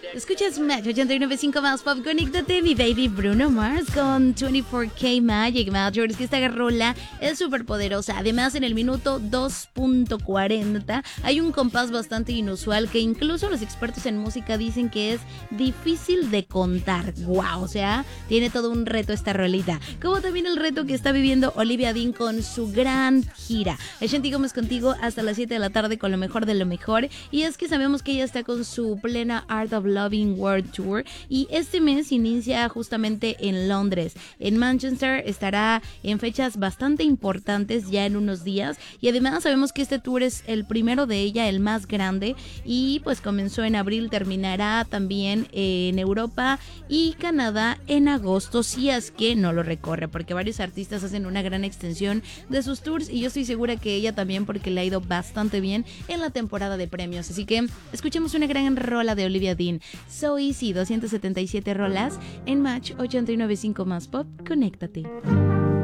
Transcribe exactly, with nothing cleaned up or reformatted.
Escuchas Match ochenta y nueve punto cinco más Pop. Conéctate, mi baby Bruno Mars con veinticuatro K Magic Majors, que esta rola es súper poderosa. Además, en el minuto dos punto cuarenta hay un compás bastante inusual que incluso los expertos en música dicen que es difícil de contar. Wow, o sea, tiene todo un reto esta rolita. Como también el reto que está viviendo Olivia Dean con su gran gira. Ashanti Gómez contigo hasta las siete de la tarde con lo mejor de lo mejor. Y es que sabemos que ella está con su plena Art of Loving World Tour y este mes inicia justamente en Londres. En Manchester estará en fechas bastante importantes ya en unos días y además sabemos que este tour es el primero de ella, el más grande, y pues comenzó en abril, terminará también en Europa y Canadá en agosto, si es que no lo recorre, porque varios artistas hacen una gran extensión de sus tours y yo estoy segura que ella también, porque le ha ido bastante bien en la temporada de premios. Así que escuchemos una gran rola de Olivia Dean, So Easy, doscientas setenta y siete rolas en Match ochenta y nueve punto cinco más Pop. Conéctate.